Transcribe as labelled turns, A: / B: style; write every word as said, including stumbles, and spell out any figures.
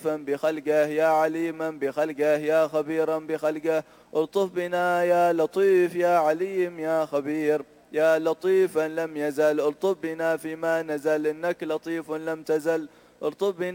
A: بخلقه يا عليما بخلقه يا خبيرا بخلقه. الطف بنا يا لطيف يا عليم يا خبير يا لطيفا لم يزل. الطف بنا فيما نزل إنك لطيف لم تزل. الطف بنا